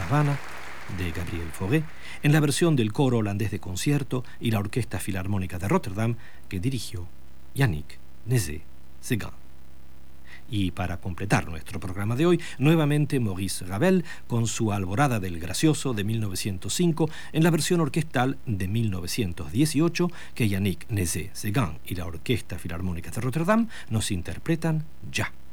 Havana, de Gabriel Fauré, en la versión del coro holandés de concierto y la Orquesta Filarmónica de Rotterdam, que dirigió Yannick Nézet-Séguin. Y para completar nuestro programa de hoy, nuevamente Maurice Ravel con su Alborada del Gracioso de 1905 en la versión orquestal de 1918 que Yannick Nézet-Séguin y la Orquesta Filarmónica de Rotterdam nos interpretan ya.